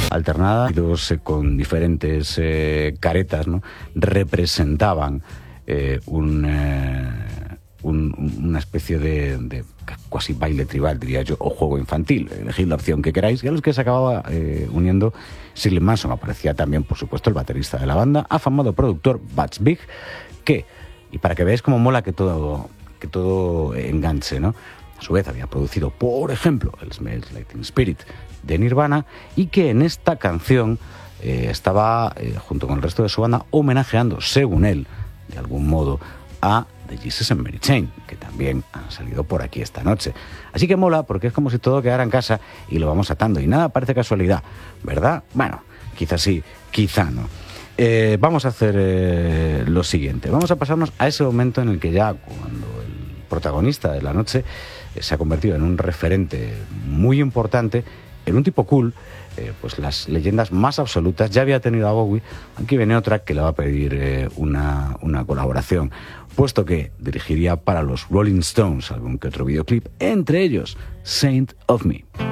alternadas con diferentes caretas, ¿no? Representaban una especie de casi baile tribal, diría yo, o juego infantil. Elegid la opción que queráis, y a los que se acababa uniendo Shirley Manson. Aparecía también, por supuesto, el baterista de la banda, afamado productor Butch Vig, y para que veáis cómo mola que todo enganche, ¿no? A su vez había producido, por ejemplo, el Smells Like Teen Spirit de Nirvana, y que en esta canción estaba, junto con el resto de su banda, homenajeando, según él, de algún modo, a The Jesus and Mary Chain, que también han salido por aquí esta noche. Así que mola, porque es como si todo quedara en casa y lo vamos atando, y nada parece casualidad, ¿verdad? Bueno, quizás sí, quizá no. Vamos a hacer lo siguiente. Vamos a pasarnos a ese momento en el que ya, cuando el protagonista de la noche se ha convertido en un referente muy importante, en un tipo cool, pues las leyendas más absolutas, ya había tenido a Bowie. Aquí viene otra que le va a pedir una colaboración, puesto que dirigiría para los Rolling Stones algún que otro videoclip, entre ellos Saint of Me.